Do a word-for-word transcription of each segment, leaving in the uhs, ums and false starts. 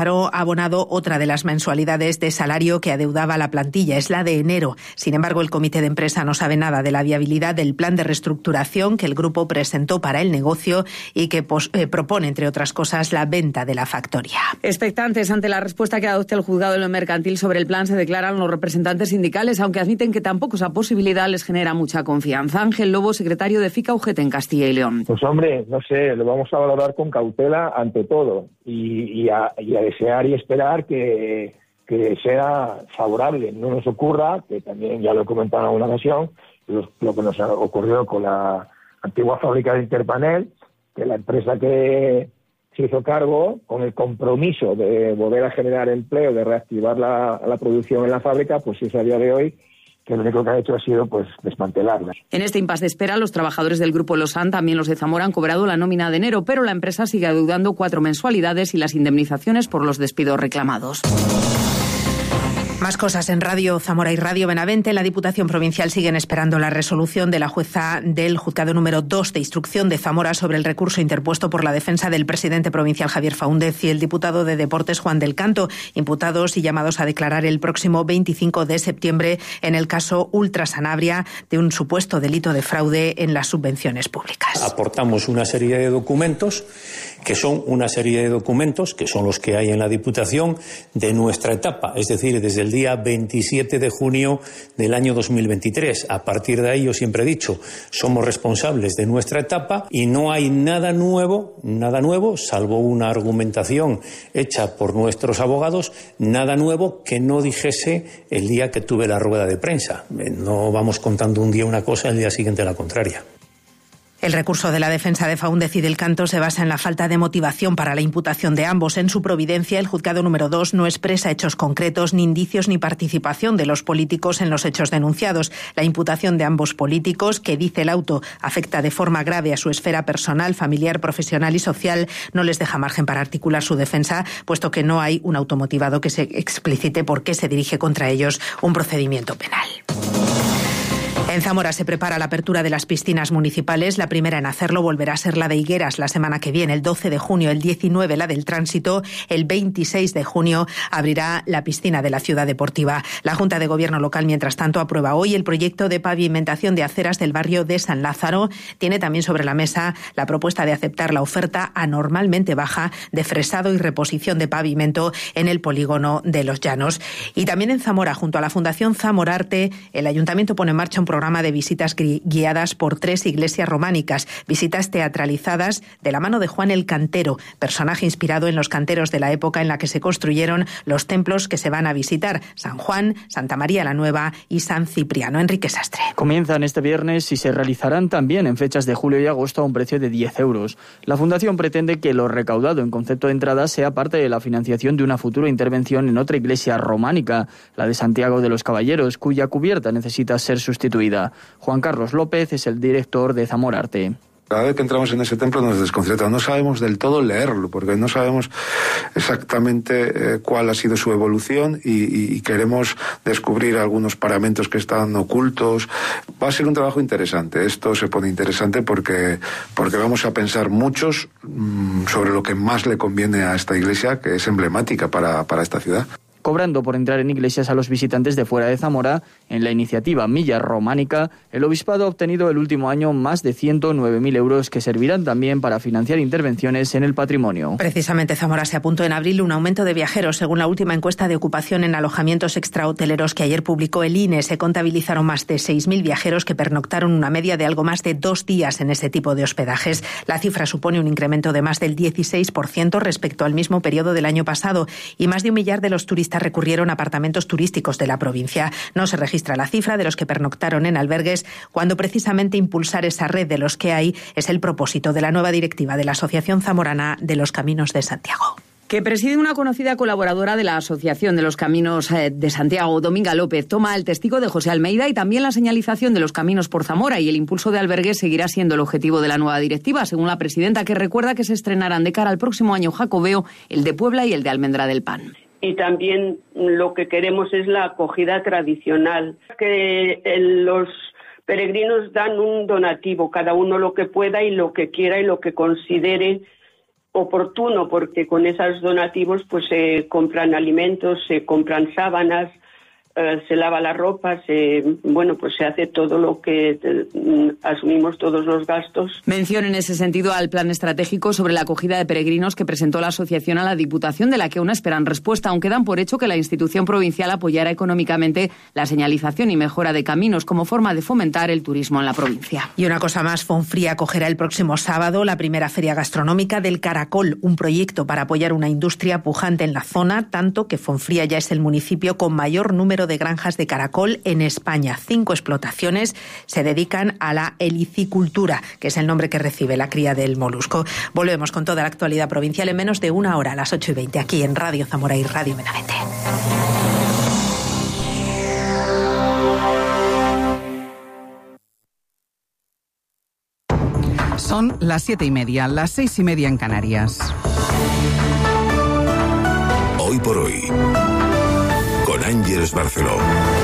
ha abonado otra de las mensualidades de salario que adeudaba la plantilla, es la de enero. Sin embargo, el comité de empresa no sabe nada de la viabilidad del plan de reestructuración que el grupo presentó para el negocio y que pos, eh, propone, entre otras cosas, la venta de la factoría. Expectantes ante la respuesta que adopte el juzgado de lo mercantil sobre el plan se declaran los representantes sindicales, aunque admiten que tampoco esa posibilidad les genera mucha confianza. Ángel Lobo, secretario de FICA U G T en Castilla y León. Pues hombre, no sé, lo vamos a valorar con cautela ante todo y, y, a, y a desear y esperar que, que sea favorable. No nos ocurra, que también ya lo he comentado en alguna ocasión, lo, lo que nos ha ocurrido con la antigua fábrica de Interpanel, que la empresa que se hizo cargo, con el compromiso de volver a generar empleo, de reactivar la, la producción en la fábrica, pues es a día de hoy que lo único que ha hecho ha sido pues desmantelarla. En este impasse de espera, los trabajadores del Grupo Losan, también los de Zamora, han cobrado la nómina de enero, pero la empresa sigue adeudando cuatro mensualidades y las indemnizaciones por los despidos reclamados. Más cosas en Radio Zamora y Radio Benavente. En la Diputación Provincial siguen esperando la resolución de la jueza del juzgado número dos de instrucción de Zamora sobre el recurso interpuesto por la defensa del presidente provincial Javier Faúndez y el diputado de Deportes Juan del Canto, imputados y llamados a declarar el próximo veinticinco de septiembre en el caso Ultra Sanabria de un supuesto delito de fraude en las subvenciones públicas. Aportamos una serie de documentos que son una serie de documentos que son los que hay en la Diputación de nuestra etapa, es decir, desde el día veintisiete de junio del año dos mil veintitrés. A partir de ahí, yo siempre he dicho, somos responsables de nuestra etapa y no hay nada nuevo, nada nuevo, salvo una argumentación hecha por nuestros abogados, nada nuevo que no dijese el día que tuve la rueda de prensa. No vamos contando un día una cosa y el día siguiente la contraria. El recurso de la defensa de Faúndez y del Canto se basa en la falta de motivación para la imputación de ambos. En su providencia, el juzgado número dos no expresa hechos concretos, ni indicios ni participación de los políticos en los hechos denunciados. La imputación de ambos políticos, que dice el auto afecta de forma grave a su esfera personal, familiar, profesional y social, no les deja margen para articular su defensa, puesto que no hay un automotivado que se explicite por qué se dirige contra ellos un procedimiento penal. En Zamora se prepara la apertura de las piscinas municipales. La primera en hacerlo volverá a ser la de Higueras la semana que viene, el doce de junio, el diecinueve la del Tránsito, el veintiséis de junio abrirá la piscina de la Ciudad Deportiva. La Junta de Gobierno local, mientras tanto, aprueba hoy el proyecto de pavimentación de aceras del barrio de San Lázaro. Tiene también sobre la mesa la propuesta de aceptar la oferta anormalmente baja de fresado y reposición de pavimento en el polígono de Los Llanos. Y también en Zamora, junto a la Fundación Zamorarte, el Ayuntamiento pone en marcha un programa de visitas guiadas por tres iglesias románicas, visitas teatralizadas de la mano de Juan el Cantero, personaje inspirado en los canteros de la época en la que se construyeron los templos que se van a visitar, San Juan, Santa María la Nueva y San Cipriano. Enrique Sastre. Comienzan este viernes y se realizarán también en fechas de julio y agosto a un precio de diez euros. La Fundación pretende que lo recaudado en concepto de entrada sea parte de la financiación de una futura intervención en otra iglesia románica, la de Santiago de los Caballeros, cuya cubierta necesita ser sustituida. Juan Carlos López es el director de Zamorarte. Cada vez que entramos en ese templo nos desconcerta. No sabemos del todo leerlo, porque no sabemos exactamente eh, cuál ha sido su evolución y, y, y queremos descubrir algunos paramentos que están ocultos. Va a ser un trabajo interesante. Esto se pone interesante porque, porque vamos a pensar muchos mmm, sobre lo que más le conviene a esta iglesia, que es emblemática para, para esta ciudad. Cobrando por entrar en iglesias a los visitantes de fuera de Zamora, en la iniciativa Milla Románica, el obispado ha obtenido el último año más de ciento nueve mil euros que servirán también para financiar intervenciones en el patrimonio. Precisamente Zamora se apuntó en abril un aumento de viajeros. Según la última encuesta de ocupación en alojamientos extrahoteleros que ayer publicó el I N E, se contabilizaron más de seis mil viajeros que pernoctaron una media de algo más de dos días en ese tipo de hospedajes. La cifra supone un incremento de más del dieciséis por ciento respecto al mismo periodo del año pasado y más de un millar de los turistas recurrieron a apartamentos turísticos de la provincia. No se registra la cifra de los que pernoctaron en albergues, cuando precisamente impulsar esa red de los que hay es el propósito de la nueva directiva de la Asociación Zamorana de los Caminos de Santiago. Que preside una conocida colaboradora de la Asociación de los Caminos de Santiago, Dominga López, toma el testigo de José Almeida y también la señalización de los caminos por Zamora, y el impulso de albergues seguirá siendo el objetivo de la nueva directiva, según la presidenta, que recuerda que se estrenarán de cara al próximo año jacobeo el de Puebla y el de Almendra del Pan. Y también lo que queremos es la acogida tradicional, que el, los peregrinos dan un donativo, cada uno lo que pueda y lo que quiera y lo que considere oportuno, porque con esos donativos pues se compran alimentos, se compran sábanas, eh, se lava la ropa, se, bueno, pues se hace todo lo que eh, asumimos todos los gastos. Mención en ese sentido al plan estratégico sobre la acogida de peregrinos que presentó la asociación a la Diputación, de la que aún esperan respuesta, aunque dan por hecho que la institución provincial apoyará económicamente la señalización y mejora de caminos como forma de fomentar el turismo en la provincia. Y una cosa más, Fonfría acogerá el próximo sábado la primera feria gastronómica del caracol, un proyecto para apoyar una industria pujante en la zona, tanto que Fonfría ya es el municipio con mayor número de granjas de caracol en España. Cinco explotaciones se dedican a la helicicultura, que es el nombre que recibe la cría del molusco. Volvemos con toda la actualidad provincial en menos de una hora, a las ocho y veinte, aquí en Radio Zamora y Radio Benavente. Son las siete y media, las seis y media en Canarias. Hoy por hoy, con Ángeles Barceló.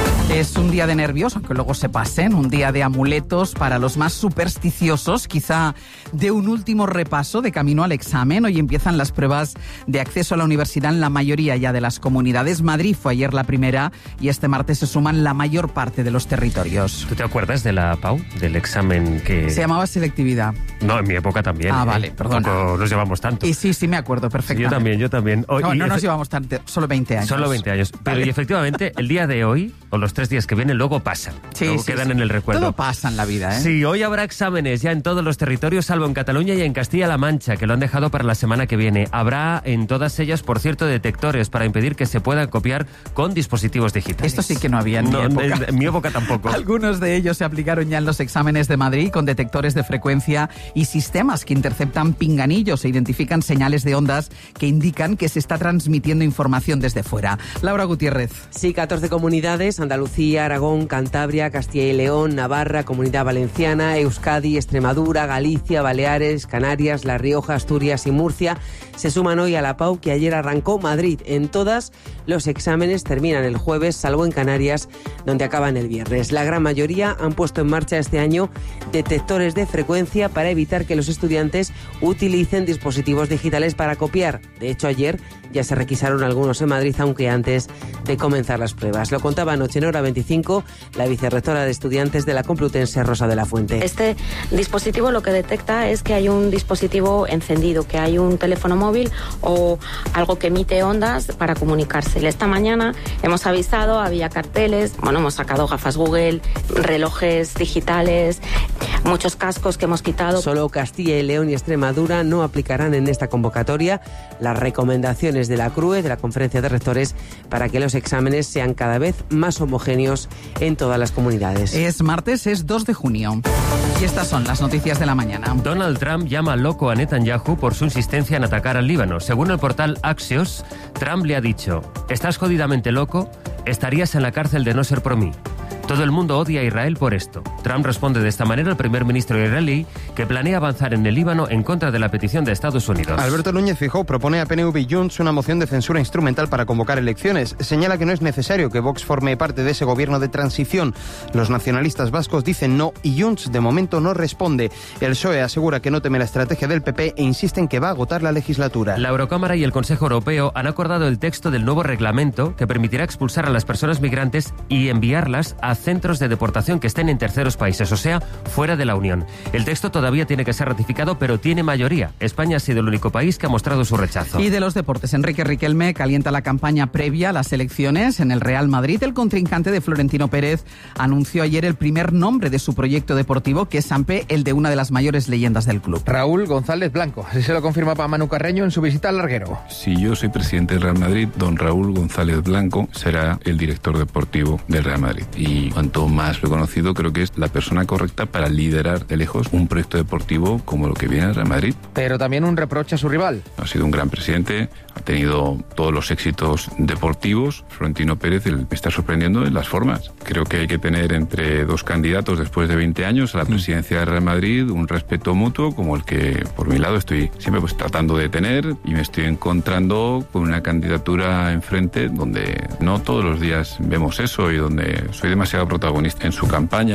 Es un día de nervios, aunque luego se pasen, un día de amuletos para los más supersticiosos, quizá de un último repaso de camino al examen. Hoy empiezan las pruebas de acceso a la universidad en la mayoría ya de las comunidades. Madrid fue ayer la primera y este martes se suman la mayor parte de los territorios. ¿Tú te acuerdas de la P A U, del examen que...? Se llamaba selectividad. No, en mi época también. Ah, ¿eh? vale, perdona. Tampoco nos llevamos tanto. Y sí, sí me acuerdo perfectamente. Sí, yo también, yo también. Oh, no, no efe... nos llevamos tanto, solo veinte años. Solo veinte años. Pero vale. Y efectivamente, el día de hoy, o los tres días que vienen, luego pasan. Sí, luego sí, quedan sí. en el recuerdo. Todo pasa en la vida, ¿eh? Sí, hoy habrá exámenes ya en todos los territorios, salvo en Cataluña y en Castilla-La Mancha, que lo han dejado para la semana que viene. Habrá en todas ellas, por cierto, detectores para impedir que se puedan copiar con dispositivos digitales. Esto sí que no había en no, mi época. En, en mi época tampoco. Algunos de ellos se aplicaron ya en los exámenes de Madrid con detectores de frecuencia y sistemas que interceptan pinganillos e identifican señales de ondas que indican que se está transmitiendo información desde fuera. Laura Gutiérrez. Sí, catorce comunidades, Andalucía, Aragón, Cantabria, Castilla y León, Navarra, Comunidad Valenciana, Euskadi, Extremadura, Galicia, Baleares, Canarias, La Rioja, Asturias y Murcia se suman hoy a la P A U que ayer arrancó Madrid. En todas los exámenes terminan el jueves, salvo en Canarias, donde acaban el viernes. La gran mayoría han puesto en marcha este año detectores de frecuencia para evitar que los estudiantes utilicen dispositivos digitales para copiar. De hecho, ayer ya se requisaron algunos en Madrid, aunque antes de comenzar las pruebas. Lo contaba anoche en Hora veinticinco la vicerrectora de estudiantes de la Complutense, Rosa de la Fuente. Este dispositivo lo que detecta es que hay un dispositivo encendido, que hay un teléfono móvil o algo que emite ondas para comunicarse. Esta mañana hemos avisado, había carteles, bueno, hemos sacado gafas Google, relojes digitales, muchos cascos que hemos quitado. Solo Castilla y León y Extremadura no aplicarán en esta convocatoria las recomendaciones de la C R U E, de la Conferencia de Rectores, para que los exámenes sean cada vez más homogéneos en todas las comunidades. Es martes, es dos de junio. Y estas son las noticias de la mañana. Donald Trump llama loco a Netanyahu por su insistencia en atacar al Líbano. Según el portal Axios, Trump le ha dicho: «Estás jodidamente loco, estarías en la cárcel de no ser por mí». Todo el mundo odia a Israel por esto. Trump responde de esta manera al primer ministro israelí, que planea avanzar en el Líbano en contra de la petición de Estados Unidos. Alberto Núñez Feijóo propone a P N V y Junts una moción de censura instrumental para convocar elecciones. Señala que no es necesario que Vox forme parte de ese gobierno de transición. Los nacionalistas vascos dicen no y Junts de momento no responde. El P S O E asegura que no teme la estrategia del P P e insiste en que va a agotar la legislatura. La Eurocámara y el Consejo Europeo han acordado el texto del nuevo reglamento que permitirá expulsar a las personas migrantes y enviarlas a centros de deportación que estén en terceros países, o sea, fuera de la Unión. El texto todavía tiene que ser ratificado, pero tiene mayoría. España ha sido el único país que ha mostrado su rechazo. Y de los deportes, Enrique Riquelme calienta la campaña previa a las elecciones en el Real Madrid. El contrincante de Florentino Pérez anunció ayer el primer nombre de su proyecto deportivo, que es Sampe, el de una de las mayores leyendas del club. Raúl González Blanco. Así se lo confirmaba Manu Carreño en su visita al Larguero. Si yo soy presidente del Real Madrid, don Raúl González Blanco será el director deportivo del Real Madrid. Y cuanto más lo he conocido, creo que es la persona correcta para liderar de lejos un proyecto deportivo como lo que viene al Real Madrid. Pero también un reproche a su rival. Ha sido un gran presidente, ha tenido todos los éxitos deportivos. Florentino Pérez me está sorprendiendo en las formas. Creo que hay que tener entre dos candidatos después de veinte años a la presidencia del Real Madrid un respeto mutuo como el que por mi lado estoy siempre pues tratando de tener, y me estoy encontrando con una candidatura enfrente donde no todos los días vemos eso y donde soy demasiado protagonista en su campaña.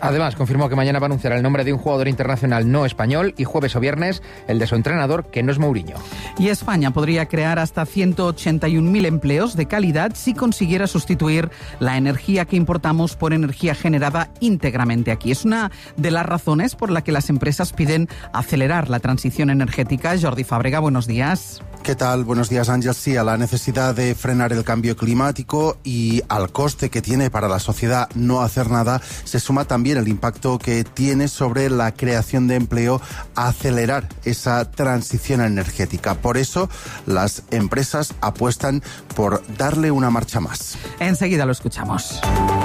Además, confirmó que mañana va a anunciar el nombre de un jugador internacional no español y jueves o viernes el de su entrenador, que no es Mourinho. Y España podría crear hasta ciento ochenta y un mil empleos de calidad si consiguiera sustituir la energía que importamos por energía generada íntegramente aquí. Es una de las razones por la que las empresas piden acelerar la transición energética. Jordi Fàbrega, buenos días. ¿Qué tal? Buenos días, Ángel. Sí, a la necesidad de frenar el cambio climático y al coste que tiene para la sociedad no hacer nada, se suma también el impacto que tiene sobre la creación de empleo a acelerar esa transición energética. Por eso, las empresas apuestan por darle una marcha más. Enseguida lo escuchamos.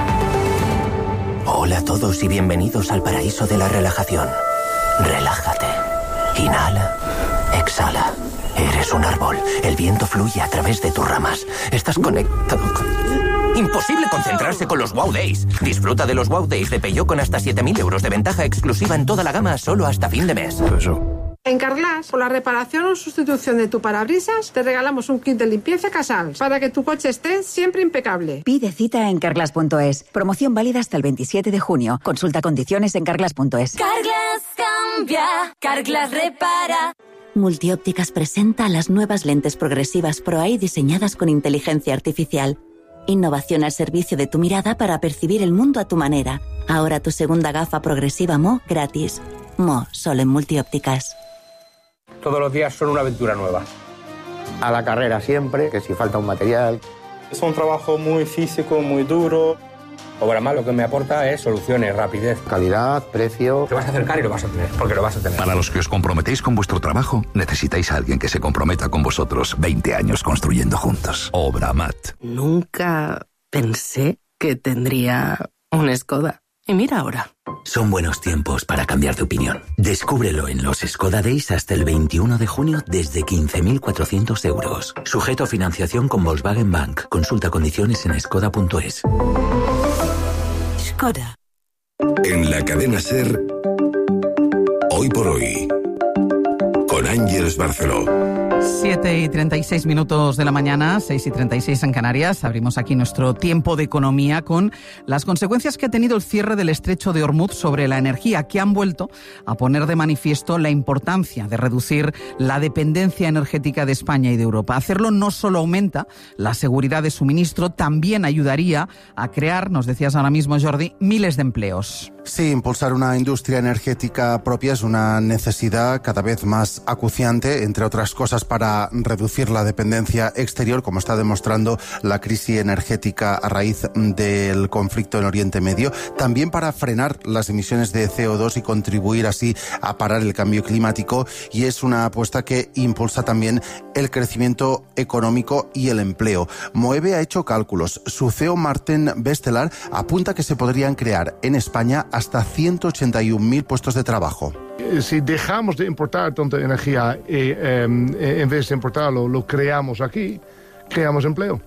Hola a todos y bienvenidos al paraíso de la relajación. Relájate. Inhala. Exhala. Eres un árbol. El viento fluye a través de tus ramas. Estás conectado con... Imposible concentrarse con los Wow Days. Disfruta de los Wow Days de Peugeot con hasta siete mil euros de ventaja exclusiva en toda la gama solo hasta fin de mes. Eso. En Carglass, por la reparación o sustitución de tu parabrisas, te regalamos un kit de limpieza Casals para que tu coche esté siempre impecable. Pide cita en carglass punto es. Promoción válida hasta el veintisiete de junio. Consulta condiciones en carglass punto es. Carglass cambia, Carglass repara. Multiópticas presenta las nuevas lentes progresivas Pro Eye diseñadas con inteligencia artificial. Innovación al servicio de tu mirada para percibir el mundo a tu manera. Ahora tu segunda gafa progresiva M O gratis. M O, solo en Multiópticas. Todos los días son una aventura nueva. A la carrera siempre, que si falta un material. Es un trabajo muy físico, muy duro. Obramat lo que me aporta es soluciones, rapidez. Calidad, precio... Te vas a acercar y lo vas a tener, porque lo vas a tener. Para los que os comprometéis con vuestro trabajo, necesitáis a alguien que se comprometa con vosotros. veinte años construyendo juntos. Obramat. Nunca pensé que tendría un Skoda. Y mira ahora. Son buenos tiempos para cambiar de opinión. Descúbrelo en los Skoda Days hasta el veintiuno de junio desde quince mil cuatrocientos euros. Sujeto a financiación con Volkswagen Bank. Consulta condiciones en skoda punto es. Skoda. En la cadena SER, Hoy por Hoy, con Ángeles Barceló. siete y treinta y seis minutos de la mañana, seis y treinta y seis en Canarias. Abrimos aquí nuestro tiempo de economía con las consecuencias que ha tenido el cierre del estrecho de Hormuz sobre la energía, que han vuelto a poner de manifiesto la importancia de reducir la dependencia energética de España y de Europa. Hacerlo no solo aumenta la seguridad de suministro, también ayudaría a crear, nos decías ahora mismo, Jordi, miles de empleos. Sí, impulsar una industria energética propia es una necesidad cada vez más acuciante, entre otras cosas para reducir la dependencia exterior, como está demostrando la crisis energética a raíz del conflicto en Oriente Medio, también para frenar las emisiones de C O dos y contribuir así a parar el cambio climático, y es una apuesta que impulsa también el crecimiento económico y el empleo. Moeve ha hecho cálculos. Su C E O Martín Bestelar apunta que se podrían crear en España hasta ciento ochenta y un mil puestos de trabajo. Si dejamos de importar tanta energía y eh, en vez de importarlo lo creamos aquí, creamos empleo.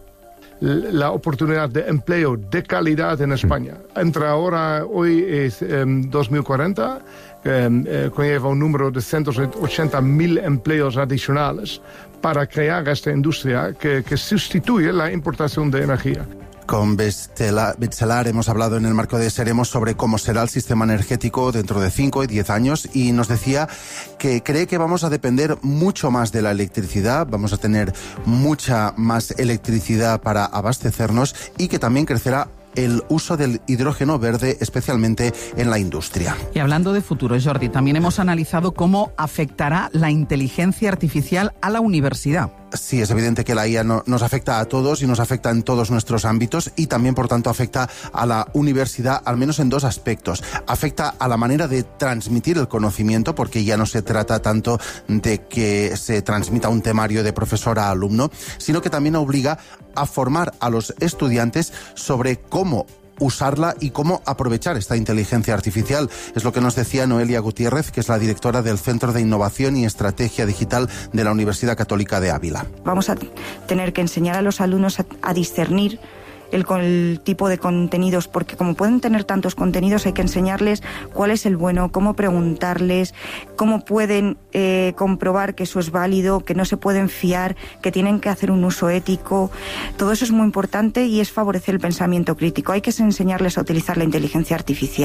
La oportunidad de empleo de calidad en España. Entre ahora, hoy es eh, dos mil cuarenta, eh, eh, conlleva un número de ciento ochenta mil empleos adicionales para crear esta industria que, que sustituye la importación de energía. Con Bestelar hemos hablado en el marco de Seremos sobre cómo será el sistema energético dentro de cinco y diez años, y nos decía que cree que vamos a depender mucho más de la electricidad, vamos a tener mucha más electricidad para abastecernos, y que también crecerá el uso del hidrógeno verde, especialmente en la industria. Y hablando de futuro, Jordi, también hemos analizado cómo afectará la inteligencia artificial a la universidad. Sí, es evidente que la I A no, nos afecta a todos y nos afecta en todos nuestros ámbitos, y también, por tanto, afecta a la universidad, al menos en dos aspectos. Afecta a la manera de transmitir el conocimiento, porque ya no se trata tanto de que se transmita un temario de profesor a alumno, sino que también obliga a formar a los estudiantes sobre cómo usarla y cómo aprovechar esta inteligencia artificial. Es lo que nos decía Noelia Gutiérrez, que es la directora del Centro de Innovación y Estrategia Digital de la Universidad Católica de Ávila. Vamos a tener que enseñar a los alumnos a, a discernir El, el tipo de contenidos, porque como pueden tener tantos contenidos, hay que enseñarles cuál es el bueno, cómo preguntarles, cómo pueden eh, comprobar que eso es válido, que no se pueden fiar, que tienen que hacer un uso ético. Todo eso es muy importante y es favorecer el pensamiento crítico. Hay que enseñarles a utilizar la inteligencia artificial.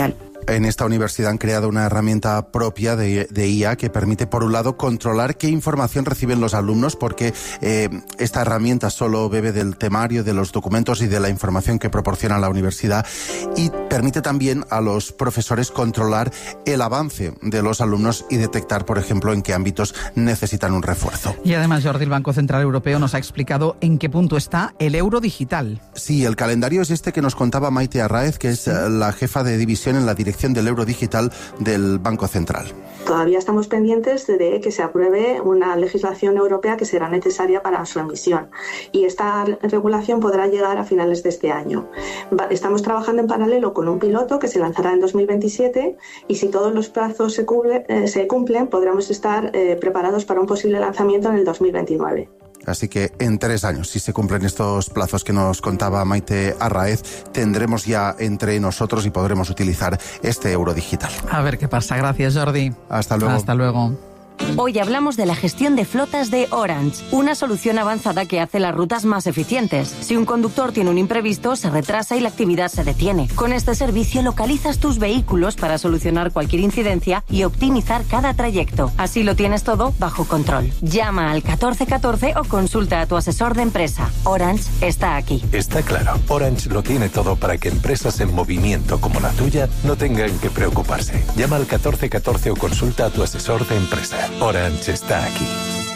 En esta universidad han creado una herramienta propia de, de I A que permite, por un lado, controlar qué información reciben los alumnos, porque eh, esta herramienta solo bebe del temario, de los documentos y de la información que proporciona la universidad, y permite también a los profesores controlar el avance de los alumnos y detectar, por ejemplo, en qué ámbitos necesitan un refuerzo. Y además, Jordi, el Banco Central Europeo nos ha explicado en qué punto está el euro digital. Sí, el calendario es este que nos contaba Maite Arráez, que es sí. la jefa de división en la dirección del euro digital del Banco Central. Todavía estamos pendientes de que se apruebe una legislación europea que será necesaria para su emisión, y esta regulación podrá llegar a finales de este año. Estamos trabajando en paralelo con un piloto que se lanzará en dos mil veintisiete, y si todos los plazos se, cubre, eh, se cumplen, podremos estar eh, preparados para un posible lanzamiento en el dos mil veintinueve. Así que en tres años, si se cumplen estos plazos que nos contaba Maite Arráez, tendremos ya entre nosotros y podremos utilizar este euro digital. A ver qué pasa. Gracias, Jordi. Hasta luego. Hasta luego. Hoy hablamos de la gestión de flotas de Orange, una solución avanzada que hace las rutas más eficientes. Si un conductor tiene un imprevisto, se retrasa y la actividad se detiene. Con este servicio localizas tus vehículos para solucionar cualquier incidencia y optimizar cada trayecto. Así lo tienes todo bajo control. Llama al catorce catorce o consulta a tu asesor de empresa. Orange está aquí. Está claro, Orange lo tiene todo para que empresas en movimiento como la tuya no tengan que preocuparse. Llama al catorce catorce o consulta a tu asesor de empresa. Orange está aquí.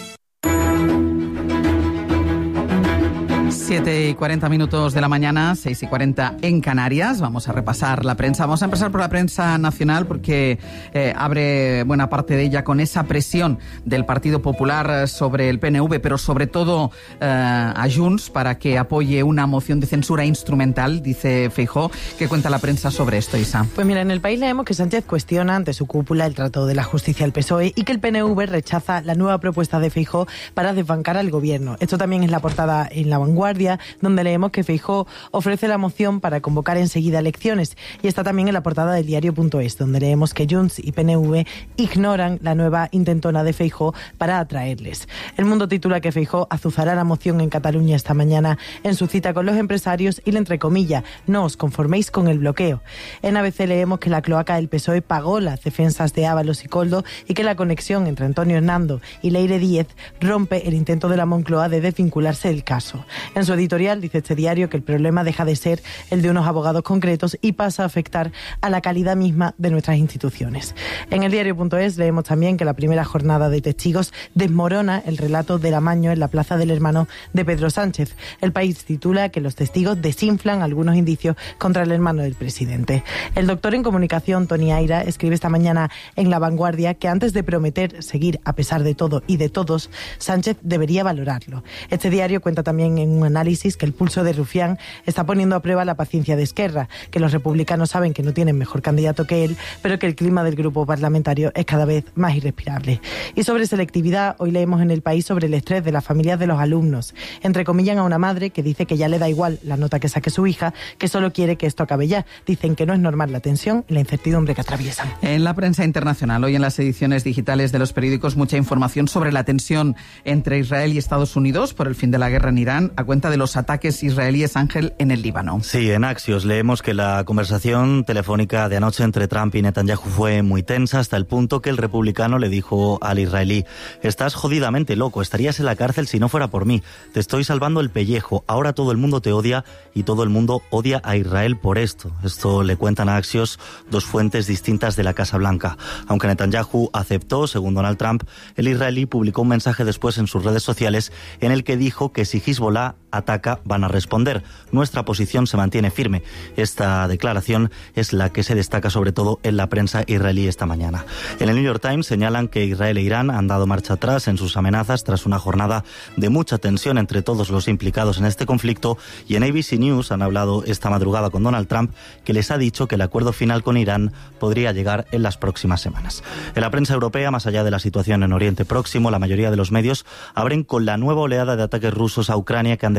siete y cuarenta minutos de la mañana, seis y cuarenta en Canarias. Vamos a repasar la prensa. Vamos a empezar por la prensa nacional porque eh, abre buena parte de ella con esa presión del Partido Popular sobre el P N V, pero sobre todo eh, a Junts para que apoye una moción de censura instrumental, dice Feijóo. ¿Qué cuenta la prensa sobre esto, Isa? Pues mira, en El País leemos que Sánchez cuestiona ante su cúpula el trato de la justicia al P S O E y que el P N V rechaza la nueva propuesta de Feijóo para desbancar al gobierno. Esto también es la portada en La Vanguardia, donde leemos que Feijóo ofrece la moción para convocar enseguida elecciones, y está también en la portada del diario punto es, donde leemos que Junts y P N V ignoran la nueva intentona de Feijóo para atraerles. El Mundo titula que Feijóo azuzará la moción en Cataluña esta mañana en su cita con los empresarios y le entrecomilla: no os conforméis con el bloqueo. En A B C leemos que la cloaca del P S O E pagó las defensas de Ábalos y Koldo y que la conexión entre Antonio Hernando y Leire Díez rompe el intento de la Moncloa de desvincularse del caso. En su editorial dice este diario que el problema deja de ser el de unos abogados concretos y pasa a afectar a la calidad misma de nuestras instituciones. En el diario punto es leemos también que la primera jornada de testigos desmorona el relato del amaño en la plaza del hermano de Pedro Sánchez. El País titula que los testigos desinflan algunos indicios contra el hermano del presidente. El doctor en comunicación, Tony Aira, escribe esta mañana en La Vanguardia que antes de prometer seguir a pesar de todo y de todos, Sánchez debería valorarlo. Este diario cuenta también en un análisis que el pulso de Rufián está poniendo a prueba la paciencia de Esquerra, que los republicanos saben que no tienen mejor candidato que él, pero que el clima del grupo parlamentario es cada vez más irrespirable. Y sobre selectividad, hoy leemos en El País sobre el estrés de las familias de los alumnos. Entrecomillan a una madre que dice que ya le da igual la nota que saque su hija, que solo quiere que esto acabe ya. Dicen que no es normal la tensión y la incertidumbre que atraviesan. En la prensa internacional, hoy en las ediciones digitales de los periódicos, mucha información sobre la tensión entre Israel y Estados Unidos por el fin de la guerra en Irán, a cuenta de los ataques israelíes, Ángel, en el Líbano. Sí, en Axios leemos que la conversación telefónica de anoche entre Trump y Netanyahu fue muy tensa, hasta el punto que el republicano le dijo al israelí: estás jodidamente loco, estarías en la cárcel si no fuera por mí, te estoy salvando el pellejo, ahora todo el mundo te odia y todo el mundo odia a Israel por esto. Esto le cuentan a Axios dos fuentes distintas de la Casa Blanca. Aunque Netanyahu aceptó, según Donald Trump, el israelí publicó un mensaje después en sus redes sociales en el que dijo que si Hezbollah ataca, van a responder. Nuestra posición se mantiene firme. Esta declaración es la que se destaca sobre todo en la prensa israelí esta mañana. En el New York Times señalan que Israel e Irán han dado marcha atrás en sus amenazas tras una jornada de mucha tensión entre todos los implicados en este conflicto, y en A B C News han hablado esta madrugada con Donald Trump, que les ha dicho que el acuerdo final con Irán podría llegar en las próximas semanas. En la prensa europea, más allá de la situación en Oriente Próximo, la mayoría de los medios abren con la nueva oleada de ataques rusos a Ucrania que han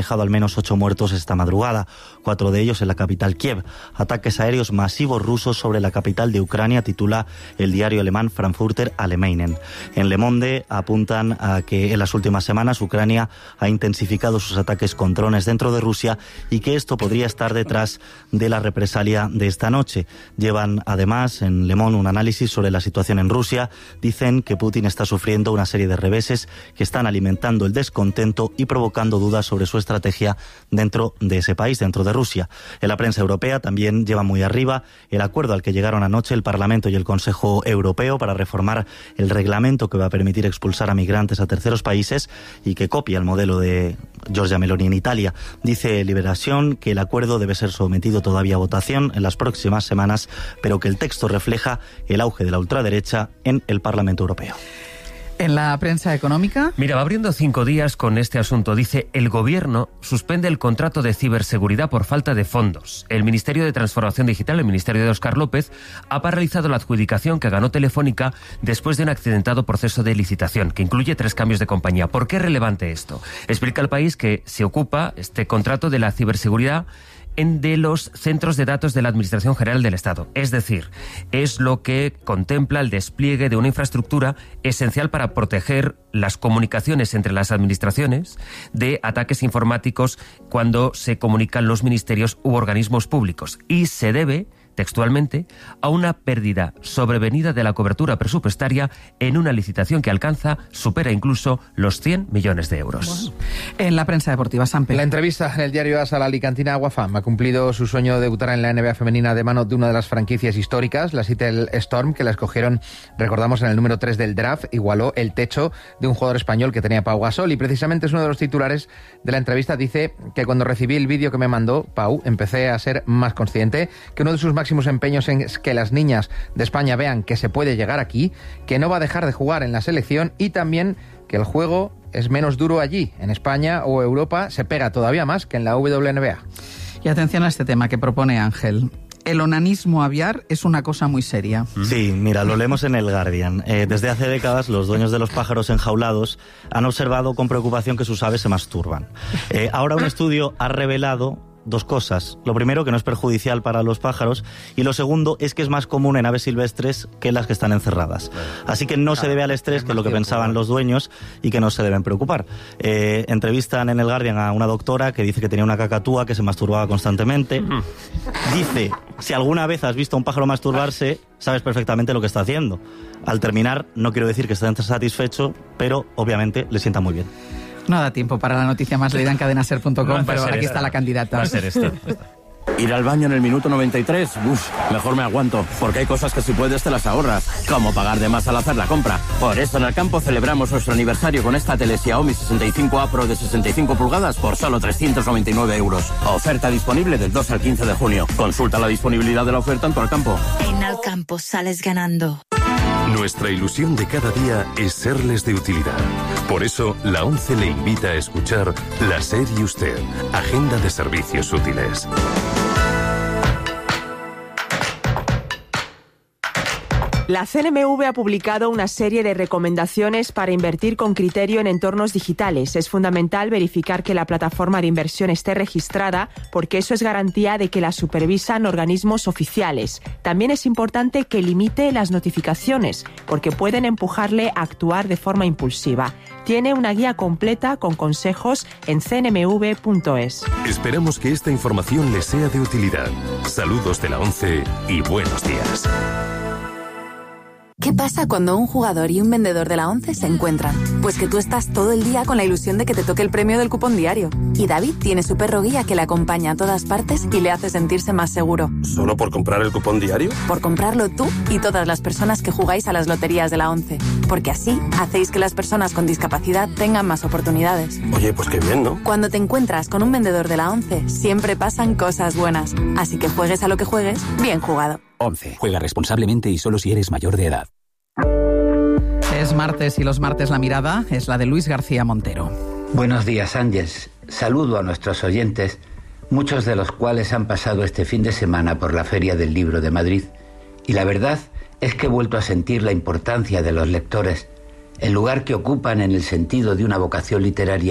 dejado al menos ocho muertos esta madrugada, cuatro de ellos en la capital Kiev. Ataques aéreos masivos rusos sobre la capital de Ucrania, titula el diario alemán Frankfurter Allgemeine. En Le Monde apuntan a que en las últimas semanas Ucrania ha intensificado sus ataques con drones dentro de Rusia y que esto podría estar detrás de la represalia de esta noche. Llevan además en Le Monde un análisis sobre la situación en Rusia. Dicen que Putin está sufriendo una serie de reveses que están alimentando el descontento y provocando dudas sobre su estrategia dentro de ese país, dentro de Rusia. En la prensa europea también lleva muy arriba el acuerdo al que llegaron anoche el Parlamento y el Consejo Europeo para reformar el reglamento que va a permitir expulsar a migrantes a terceros países y que copia el modelo de Giorgia Meloni en Italia. Dice Liberación que el acuerdo debe ser sometido todavía a votación en las próximas semanas, pero que el texto refleja el auge de la ultraderecha en el Parlamento Europeo. En la prensa económica... Mira, va abriendo cinco días con este asunto. Dice, el gobierno suspende el contrato de ciberseguridad por falta de fondos. El Ministerio de Transformación Digital, el Ministerio de Óscar López, ha paralizado la adjudicación que ganó Telefónica después de un accidentado proceso de licitación, que incluye tres cambios de compañía. ¿Por qué es relevante esto? Explica al país que se ocupa este contrato de la ciberseguridad en de los centros de datos de la Administración General del Estado. Es decir, es lo que contempla el despliegue de una infraestructura esencial para proteger las comunicaciones entre las administraciones de ataques informáticos cuando se comunican los ministerios u organismos públicos. Y se debe, textualmente, a una pérdida sobrevenida de la cobertura presupuestaria en una licitación que alcanza, supera incluso los cien millones de euros. Bueno, en la prensa deportiva, Sampe. La entrevista en el diario AS a la alicantina Aguafam ha cumplido su sueño de debutar en la N B A femenina de mano de una de las franquicias históricas, la Seattle Storm, que la escogieron, recordamos, en el número tres del draft, igualó el techo de un jugador español que tenía Pau Gasol, y precisamente es uno de los titulares de la entrevista. Dice que cuando recibí el vídeo que me mandó Pau, empecé a ser más consciente que uno de sus máximos empeños es que las niñas de España vean que se puede llegar aquí, que no va a dejar de jugar en la selección y también que el juego es menos duro allí. En España o Europa se pega todavía más que en la W N B A. Y atención a este tema que propone Ángel. El onanismo aviar es una cosa muy seria. Sí, mira, lo leemos en el Guardian. Eh, desde hace décadas los dueños de los pájaros enjaulados han observado con preocupación que sus aves se masturban. Eh, ahora un estudio ha revelado dos cosas. Lo primero, que no es perjudicial para los pájaros, y lo segundo es que es más común en aves silvestres que en las que están encerradas. Así que no se debe al estrés, que es lo que pensaban los dueños, y que no se deben preocupar. Eh, entrevistan en el Guardian a una doctora que dice que tenía una cacatúa que se masturbaba constantemente. Dice, si alguna vez has visto a un pájaro masturbarse, sabes perfectamente lo que está haciendo. Al terminar, no quiero decir que esté satisfecho, pero obviamente le sienta muy bien. No da tiempo para la noticia más leída en cadena ser punto com, no, pero aquí esta. Está la candidata. Va a ser esto. Ir al baño en el minuto noventa y tres, uff, mejor me aguanto, porque hay cosas que si puedes te las ahorras, como pagar de más al hacer la compra. Por eso en Alcampo celebramos nuestro aniversario con esta tele Xiaomi sesenta y cinco A Pro de sesenta y cinco pulgadas por solo trescientos noventa y nueve euros. Oferta disponible del dos al quince de junio. Consulta la disponibilidad de la oferta en tu Alcampo. En Alcampo sales ganando. Nuestra ilusión de cada día es serles de utilidad. Por eso, la ONCE le invita a escuchar La SER y Usted, Agenda de Servicios Útiles. La C N M V ha publicado una serie de recomendaciones para invertir con criterio en entornos digitales. Es fundamental verificar que la plataforma de inversión esté registrada, porque eso es garantía de que la supervisan organismos oficiales. También es importante que limite las notificaciones, porque pueden empujarle a actuar de forma impulsiva. Tiene una guía completa con consejos en c n m v punto es. Esperamos que esta información les sea de utilidad. Saludos de la ONCE y buenos días. ¿Qué pasa cuando un jugador y un vendedor de la ONCE se encuentran? Pues que tú estás todo el día con la ilusión de que te toque el premio del cupón diario. Y David tiene su perro guía que le acompaña a todas partes y le hace sentirse más seguro. ¿Solo por comprar el cupón diario? Por comprarlo tú y todas las personas que jugáis a las loterías de la ONCE. Porque así hacéis que las personas con discapacidad tengan más oportunidades. Oye, pues qué bien, ¿no? Cuando te encuentras con un vendedor de la ONCE, siempre pasan cosas buenas. Así que juegues a lo que juegues, bien jugado. ONCE. Juega responsablemente y solo si eres mayor de edad. Es martes y los martes la mirada es la de Luis García Montero. Buenos días, Ángeles. Saludo a nuestros oyentes, muchos de los cuales han pasado este fin de semana por la Feria del Libro de Madrid. Y la verdad es que he vuelto a sentir la importancia de los lectores, el lugar que ocupan en el sentido de una vocación literaria,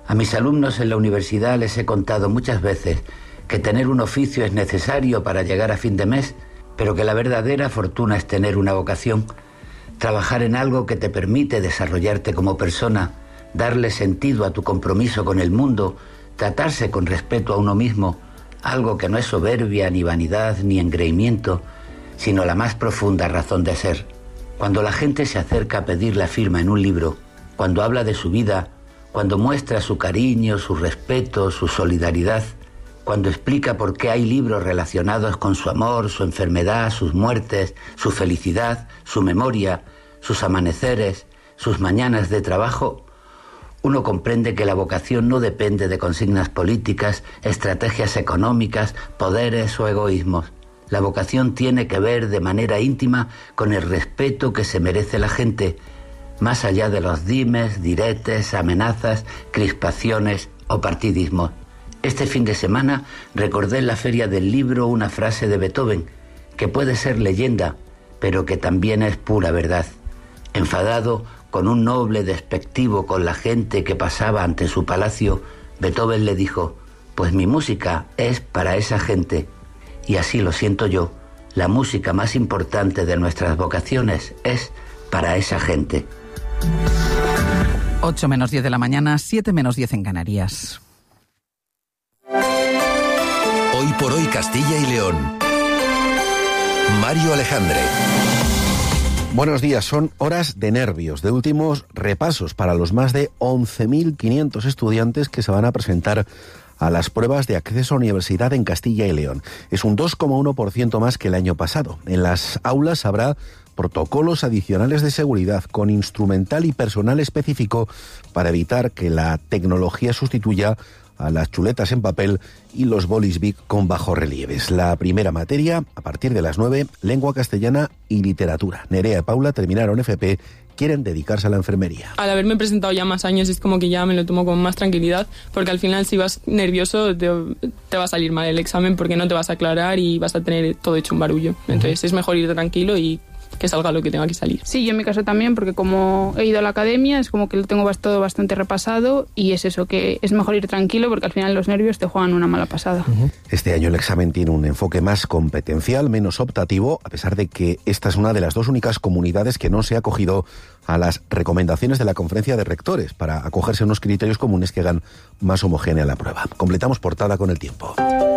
A mis alumnos en la universidad les he contado muchas veces que tener un oficio es necesario para llegar a fin de mes, pero que la verdadera fortuna es tener una vocación, trabajar en algo que te permite desarrollarte como persona, darle sentido a tu compromiso con el mundo, tratarse con respeto a uno mismo, algo que no es soberbia, ni vanidad, ni engreimiento, sino la más profunda razón de ser. Cuando la gente se acerca a pedir la firma en un libro, cuando habla de su vida, cuando muestra su cariño, su respeto, su solidaridad, cuando explica por qué hay libros relacionados con su amor, su enfermedad, sus muertes, su felicidad, su memoria, sus amaneceres, sus mañanas de trabajo, uno comprende que la vocación no depende de consignas políticas, estrategias económicas, poderes o egoísmos. La vocación tiene que ver de manera íntima con el respeto que se merece la gente, más allá de los dimes, diretes, amenazas, crispaciones o partidismos. Este fin de semana recordé en la Feria del Libro una frase de Beethoven, que puede ser leyenda, pero que también es pura verdad. Enfadado, con un noble despectivo con la gente que pasaba ante su palacio, Beethoven le dijo: pues mi música es para esa gente. Y así lo siento yo, la música más importante de nuestras vocaciones es para esa gente. ocho menos diez de la mañana, siete menos diez en Canarias. Hoy por hoy Castilla y León. Mario Alejandre. Buenos días, son horas de nervios, de últimos repasos para los más de once mil quinientos estudiantes que se van a presentar a las pruebas de acceso a universidad en Castilla y León. Es un dos coma uno por ciento más que el año pasado. En las aulas habrá protocolos adicionales de seguridad con instrumental y personal específico para evitar que la tecnología sustituya a las chuletas en papel y los bolis bic con bajorrelieves. La primera materia, a partir de las nueve, lengua castellana y literatura. Nerea y Paula terminaron F P, quieren dedicarse a la enfermería. Al haberme presentado ya más años es como que ya me lo tomo con más tranquilidad, porque al final si vas nervioso te, te va a salir mal el examen porque no te vas a aclarar y vas a tener todo hecho un barullo. Entonces uh-huh. es mejor ir tranquilo y que salga lo que tenga que salir. Sí, yo en mi caso también, porque como he ido a la academia es como que lo tengo todo bastante repasado y es eso, que es mejor ir tranquilo porque al final los nervios te juegan una mala pasada. Uh-huh. Este año el examen tiene un enfoque más competencial, menos optativo, a pesar de que esta es una de las dos únicas comunidades que no se ha acogido a las recomendaciones de la Conferencia de Rectores para acogerse a unos criterios comunes que hagan más homogénea la prueba. Completamos portada con el tiempo.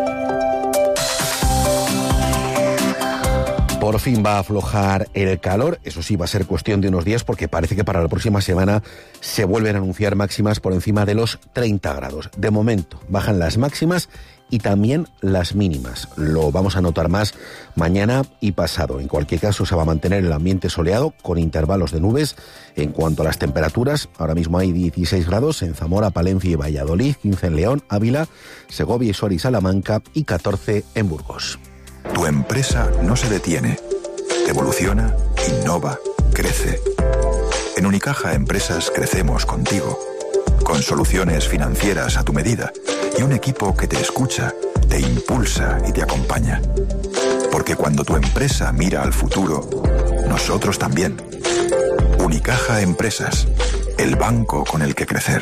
Por fin va a aflojar el calor, eso sí va a ser cuestión de unos días porque parece que para la próxima semana se vuelven a anunciar máximas por encima de los treinta grados. De momento bajan las máximas y también las mínimas. Lo vamos a notar más mañana y pasado. En cualquier caso se va a mantener el ambiente soleado con intervalos de nubes. En cuanto a las temperaturas, ahora mismo hay dieciséis grados en Zamora, Palencia y Valladolid, quince en León, Ávila, Segovia, Soria y Salamanca y catorce en Burgos. Tu empresa no se detiene. Evoluciona, innova, crece. En Unicaja Empresas crecemos contigo. Con soluciones financieras a tu medida y un equipo que te escucha, te impulsa y te acompaña. Porque cuando tu empresa mira al futuro, nosotros también. Unicaja Empresas, el banco con el que crecer.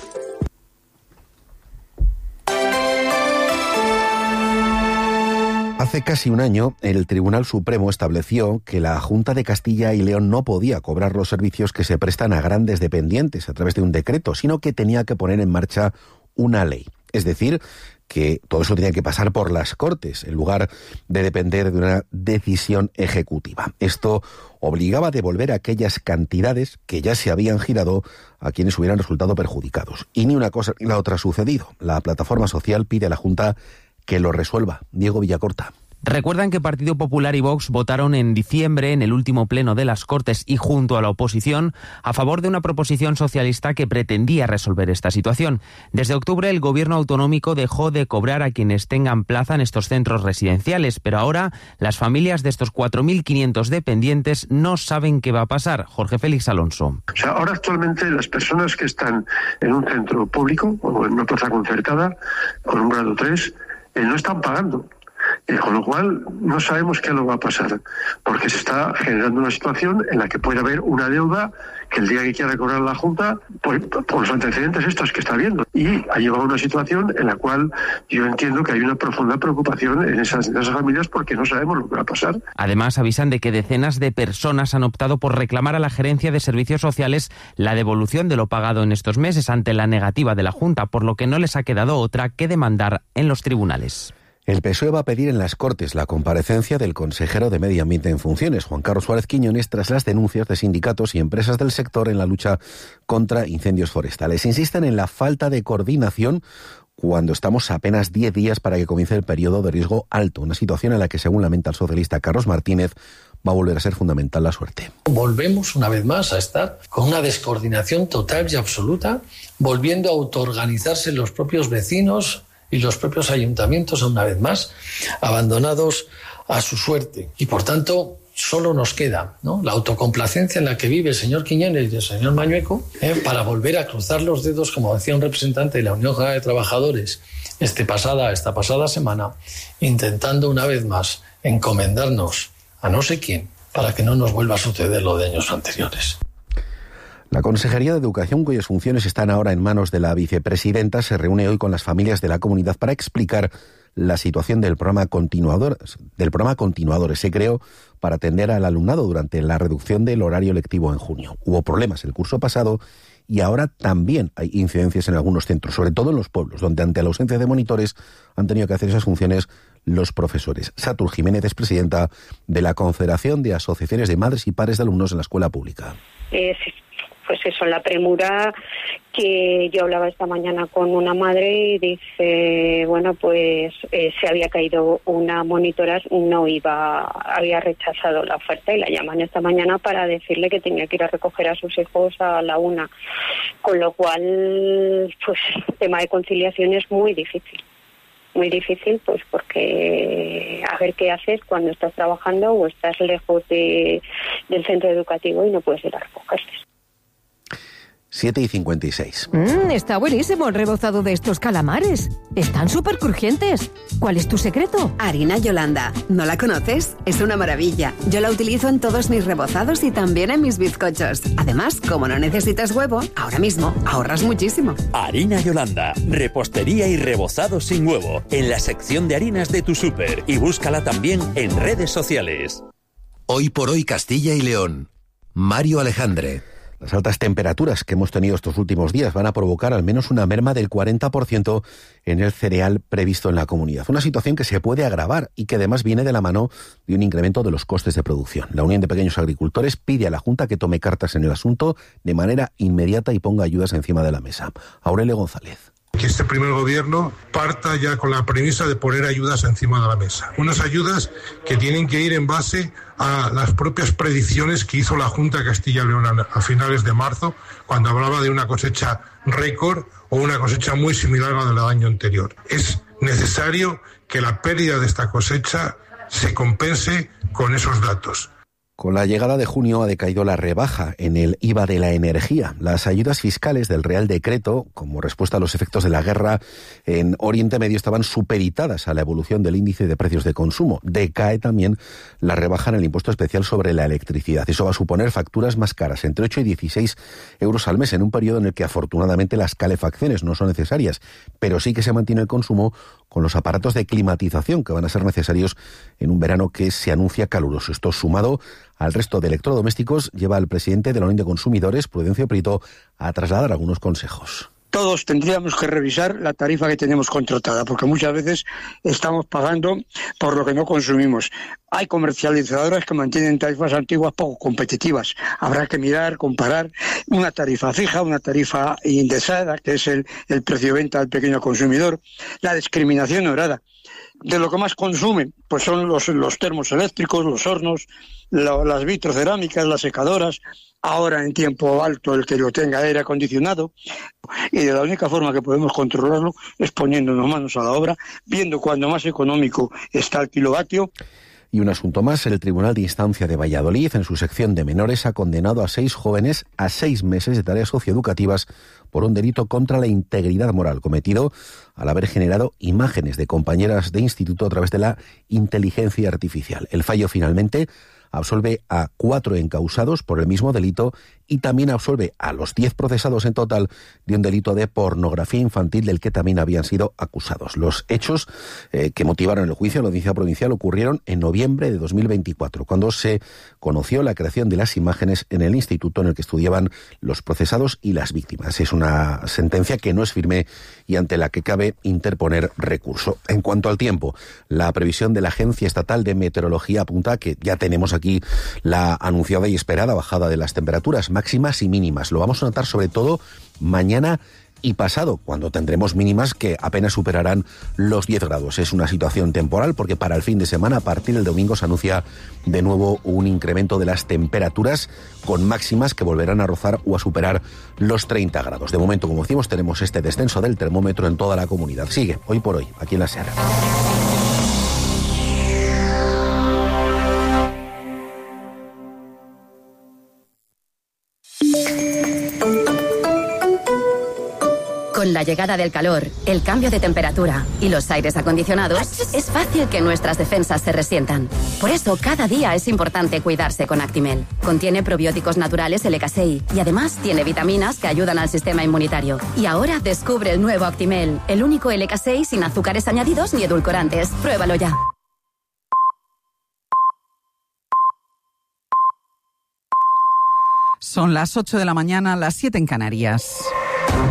Hace casi un año, el Tribunal Supremo estableció que la Junta de Castilla y León no podía cobrar los servicios que se prestan a grandes dependientes a través de un decreto, sino que tenía que poner en marcha una ley. Es decir, que todo eso tenía que pasar por las Cortes, en lugar de depender de una decisión ejecutiva. Esto obligaba a devolver aquellas cantidades que ya se habían girado a quienes hubieran resultado perjudicados. Y ni una cosa ni la otra ha sucedido. La plataforma social pide a la Junta que lo resuelva. Diego Villacorta. Recuerdan que Partido Popular y Vox votaron en diciembre, en el último pleno de las Cortes y junto a la oposición, a favor de una proposición socialista que pretendía resolver esta situación. Desde octubre, el gobierno autonómico dejó de cobrar a quienes tengan plaza en estos centros residenciales, pero ahora las familias de estos cuatro mil quinientos dependientes no saben qué va a pasar. Jorge Félix Alonso. O sea, ahora actualmente las personas que están en un centro público o en una plaza concertada con un grado tres eh, no están pagando. Eh, con lo cual, no sabemos qué lo va a pasar, porque se está generando una situación en la que puede haber una deuda que el día que quiera cobrar la Junta, pues, por los antecedentes estos que está viendo. Y ha llevado a una situación en la cual yo entiendo que hay una profunda preocupación en esas, en esas familias porque no sabemos lo que va a pasar. Además, avisan de que decenas de personas han optado por reclamar a la Gerencia de Servicios Sociales la devolución de lo pagado en estos meses ante la negativa de la Junta, por lo que no les ha quedado otra que demandar en los tribunales. El P S O E va a pedir en las Cortes la comparecencia del consejero de Medio Ambiente en funciones, Juan Carlos Suárez Quiñones, tras las denuncias de sindicatos y empresas del sector en la lucha contra incendios forestales. Insisten en la falta de coordinación cuando estamos a apenas diez días para que comience el periodo de riesgo alto, una situación en la que, según lamenta el socialista Carlos Martínez, va a volver a ser fundamental la suerte. Volvemos una vez más a estar con una descoordinación total y absoluta, volviendo a autoorganizarse los propios vecinos y los propios ayuntamientos, una vez más, abandonados a su suerte. Y por tanto, solo nos queda, ¿no?, la autocomplacencia en la que vive el señor Quiñones y el señor Mañueco, ¿eh?, para volver a cruzar los dedos, como decía un representante de la Unión General de Trabajadores este pasada, esta pasada semana, intentando una vez más encomendarnos a no sé quién para que no nos vuelva a suceder lo de años anteriores. La Consejería de Educación, cuyas funciones están ahora en manos de la vicepresidenta, se reúne hoy con las familias de la comunidad para explicar la situación del programa continuador, del programa Continuadores. Se creó para atender al alumnado durante la reducción del horario lectivo en junio. Hubo problemas el curso pasado y ahora también hay incidencias en algunos centros, sobre todo en los pueblos, donde ante la ausencia de monitores han tenido que hacer esas funciones los profesores. Satur Jiménez es presidenta de la Confederación de Asociaciones de Madres y Padres de Alumnos en la Escuela Pública. Eh, sí. Pues eso, la premura, que yo hablaba esta mañana con una madre y dice, bueno, pues eh, se había caído una monitora, no iba, había rechazado la oferta y la llaman esta mañana para decirle que tenía que ir a recoger a sus hijos a la una. Con lo cual, pues el tema de conciliación es muy difícil. Muy difícil, pues porque a ver qué haces cuando estás trabajando o estás lejos de, del centro educativo y no puedes ir a recogerles. siete y cincuenta y seis. Mm, está buenísimo el rebozado de estos calamares. Están súper crujientes. ¿Cuál es tu secreto? Harina Yolanda. ¿No la conoces? Es una maravilla. Yo la utilizo en todos mis rebozados y también en mis bizcochos. Además, como no necesitas huevo, ahora mismo ahorras muchísimo. Harina Yolanda. Repostería y rebozado sin huevo. En la sección de harinas de tu súper. Y búscala también en redes sociales. Hoy por hoy Castilla y León. Mario Alejandre. Las altas temperaturas que hemos tenido estos últimos días van a provocar al menos una merma del cuarenta por ciento en el cereal previsto en la comunidad. Una situación que se puede agravar y que además viene de la mano de un incremento de los costes de producción. La Unión de Pequeños Agricultores pide a la Junta que tome cartas en el asunto de manera inmediata y ponga ayudas encima de la mesa. Aurelio González. Que este primer gobierno parta ya con la premisa de poner ayudas encima de la mesa. Unas ayudas que tienen que ir en base a las propias predicciones que hizo la Junta de Castilla y León a finales de marzo, cuando hablaba de una cosecha récord o una cosecha muy similar a la del año anterior. Es necesario que la pérdida de esta cosecha se compense con esos datos. Con la llegada de junio ha decaído la rebaja en el I V A de la energía. Las ayudas fiscales del Real Decreto, como respuesta a los efectos de la guerra en Oriente Medio, estaban supeditadas a la evolución del índice de precios de consumo. Decae también la rebaja en el impuesto especial sobre la electricidad. Eso va a suponer facturas más caras, entre ocho y dieciséis euros al mes, en un periodo en el que afortunadamente las calefacciones no son necesarias, pero sí que se mantiene el consumo con los aparatos de climatización que van a ser necesarios en un verano que se anuncia caluroso. Esto, sumado al resto de electrodomésticos, lleva al presidente de la Unión de Consumidores, Prudencio Prieto, a trasladar algunos consejos. Todos tendríamos que revisar la tarifa que tenemos contratada, porque muchas veces estamos pagando por lo que no consumimos. Hay comercializadoras que mantienen tarifas antiguas poco competitivas. Habrá que mirar, comparar una tarifa fija, una tarifa indexada, que es el, el precio de venta al pequeño consumidor. La discriminación horada. De lo que más consumen, pues son los, los termos eléctricos, los hornos, lo, las vitrocerámicas, las secadoras. Ahora en tiempo alto el que lo tenga aire acondicionado, y de la única forma que podemos controlarlo es poniéndonos manos a la obra, viendo cuándo más económico está el kilovatio. Y un asunto más, el Tribunal de Instancia de Valladolid, en su sección de menores, ha condenado a seis jóvenes a seis meses de tareas socioeducativas por un delito contra la integridad moral cometido al haber generado imágenes de compañeras de instituto a través de la inteligencia artificial. El fallo finalmente absolve a cuatro encausados por el mismo delito y también absolve a los diez procesados en total de un delito de pornografía infantil del que también habían sido acusados. Los hechos eh, que motivaron el juicio en la Audiencia Provincial ocurrieron en noviembre de dos mil veinticuatro, cuando se conoció la creación de las imágenes en el instituto en el que estudiaban los procesados y las víctimas. Es una sentencia que no es firme y ante la que cabe interponer recurso. En cuanto al tiempo, la previsión de la Agencia Estatal de Meteorología apunta que ya tenemos aquí la anunciada y esperada bajada de las temperaturas máximas y mínimas. Lo vamos a notar sobre todo mañana y pasado, cuando tendremos mínimas que apenas superarán los diez grados. Es una situación temporal porque para el fin de semana, a partir del domingo, se anuncia de nuevo un incremento de las temperaturas con máximas que volverán a rozar o a superar los treinta grados. De momento, como decimos, tenemos este descenso del termómetro en toda la comunidad. Sigue, hoy por hoy, aquí en la Sierra. Con la llegada del calor, el cambio de temperatura y los aires acondicionados, es fácil que nuestras defensas se resientan. Por eso, cada día es importante cuidarse con Actimel. Contiene probióticos naturales L K S I y además tiene vitaminas que ayudan al sistema inmunitario. Y ahora descubre el nuevo Actimel, el único L K S I sin azúcares añadidos ni edulcorantes. Pruébalo ya. Son las ocho de la mañana, las siete en Canarias.